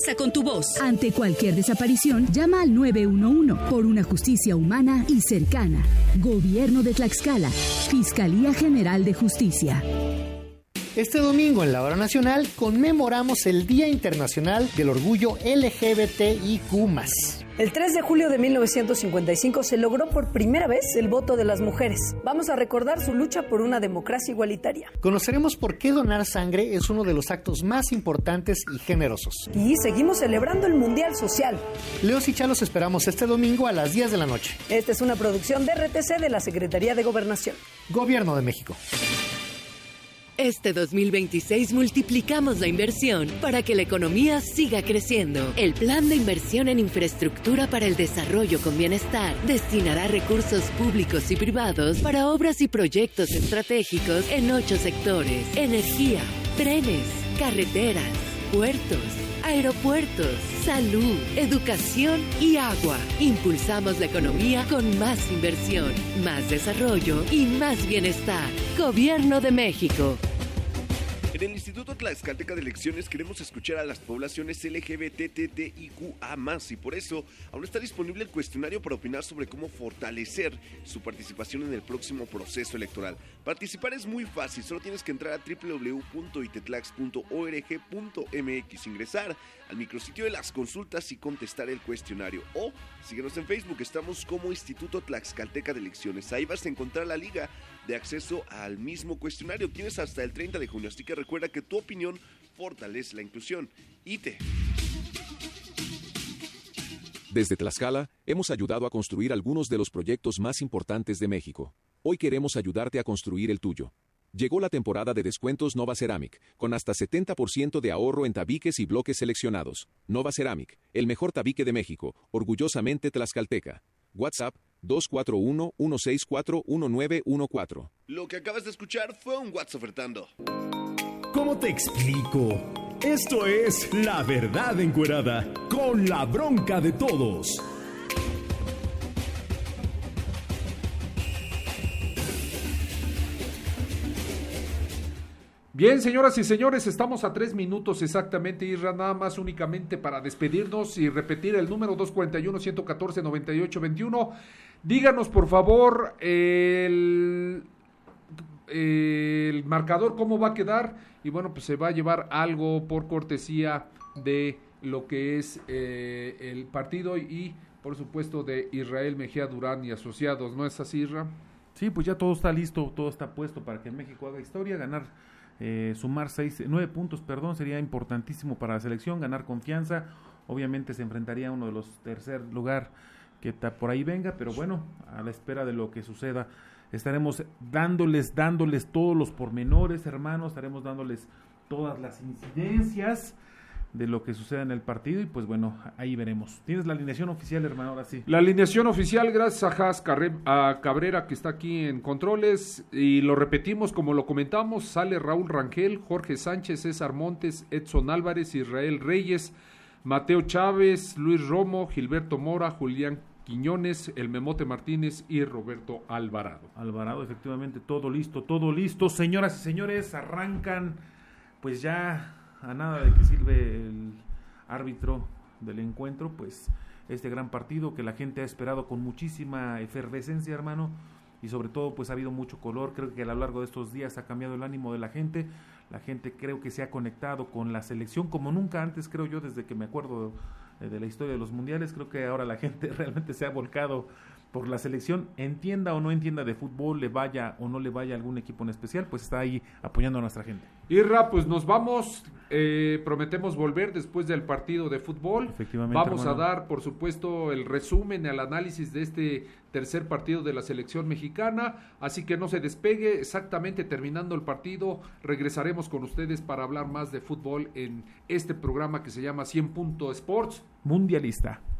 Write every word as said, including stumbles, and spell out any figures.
Alza con tu voz. Ante cualquier desaparición, llama al nueve uno uno por una justicia humana y cercana. Gobierno de Tlaxcala. Fiscalía General de Justicia. Este domingo en la Hora Nacional conmemoramos el Día Internacional del Orgullo L G B T I Q más. El tres de julio de mil novecientos cincuenta y cinco se logró por primera vez el voto de las mujeres. Vamos a recordar su lucha por una democracia igualitaria. Conoceremos por qué donar sangre es uno de los actos más importantes y generosos. Y seguimos celebrando el Mundial Social. Leos y Cha los esperamos este domingo a las diez de la noche. Esta es una producción de R T C de la Secretaría de Gobernación. Gobierno de México. Este dos mil veintiséis multiplicamos la inversión para que la economía siga creciendo. El Plan de Inversión en Infraestructura para el Desarrollo con Bienestar destinará recursos públicos y privados para obras y proyectos estratégicos en ocho sectores: energía, trenes, carreteras, puertos, aeropuertos, salud, educación y agua. Impulsamos la economía con más inversión, más desarrollo y más bienestar. Gobierno de México. En el Instituto Tlaxcalteca de Elecciones queremos escuchar a las poblaciones L G B T T I Q A más, y por eso aún está disponible el cuestionario para opinar sobre cómo fortalecer su participación en el próximo proceso electoral. Participar es muy fácil, solo tienes que entrar a doble u doble u doble u punto itetlax punto org punto m x, ingresar al micrositio de las consultas y contestar el cuestionario, o síguenos en Facebook, estamos como Instituto Tlaxcalteca de Elecciones. Ahí vas a encontrar la liga de acceso al mismo cuestionario. Tienes hasta el treinta de junio, así que recuerda que tu opinión fortalece la inclusión. I T E. Desde Tlaxcala, hemos ayudado a construir algunos de los proyectos más importantes de México. Hoy queremos ayudarte a construir el tuyo. Llegó la temporada de descuentos Nova Ceramic, con hasta setenta por ciento de ahorro en tabiques y bloques seleccionados. Nova Ceramic, el mejor tabique de México, orgullosamente tlaxcalteca. WhatsApp dos cuatro uno, uno seis cuatro, uno nueve uno cuatro. Lo que acabas de escuchar fue un WhatsApp ofertando. ¿Cómo te explico? Esto es La Verdad Encuerada, con la bronca de todos. Bien, señoras y señores, estamos a tres minutos exactamente, Isra, nada más únicamente para despedirnos y repetir el número dos cuatro uno, uno uno cuatro, nueve ocho dos uno. Díganos, por favor, el, el marcador, cómo va a quedar, y bueno, pues se va a llevar algo por cortesía de lo que es eh, el partido y, por supuesto, de Israel Mejía Durán y asociados, ¿no es así, Isra? Sí, pues ya todo está listo, todo está puesto para que México haga historia, ganar... Eh, sumar seis, nueve puntos, perdón, sería importantísimo para la selección, ganar confianza. Obviamente se enfrentaría a uno de los tercer lugar que ta, por ahí venga, pero bueno, a la espera de lo que suceda, estaremos dándoles, dándoles todos los pormenores, hermanos, estaremos dándoles todas las incidencias de lo que suceda en el partido, y pues bueno, ahí veremos. ¿Tienes la alineación oficial, hermano? Ahora sí. La alineación oficial, gracias a Jas a Cabrera, que está aquí en controles, y lo repetimos como lo comentamos: sale Raúl Rangel, Jorge Sánchez, César Montes, Edson Álvarez, Israel Reyes, Mateo Chávez, Luis Romo, Gilberto Mora, Julián Quiñones, el Memote Martínez y Roberto Alvarado. Alvarado, efectivamente, todo listo, todo listo. Señoras y señores, arrancan pues ya... a nada de que sirve el árbitro del encuentro, pues este gran partido que la gente ha esperado con muchísima efervescencia, hermano, y sobre todo pues ha habido mucho color. Creo que a lo largo de estos días ha cambiado el ánimo de la gente, la gente creo que se ha conectado con la selección como nunca antes, creo yo, desde que me acuerdo de, de la historia de los mundiales. Creo que ahora la gente realmente se ha volcado por la selección, entienda o no entienda de fútbol, le vaya o no le vaya a algún equipo en especial, pues está ahí apoyando a nuestra gente. Irra, pues nos vamos, eh, prometemos volver después del partido de fútbol. Efectivamente, vamos hermano. a dar, por supuesto, el resumen, el análisis de este tercer partido de la selección mexicana, así que no se despegue. Exactamente terminando el partido, regresaremos con ustedes para hablar más de fútbol en este programa que se llama cien Punto Sports Mundialista.